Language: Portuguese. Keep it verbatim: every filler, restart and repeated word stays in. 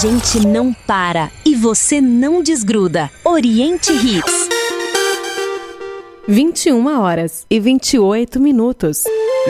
gente não para e você não desgruda. Oriente Hits. vinte e uma horas e vinte e oito minutos.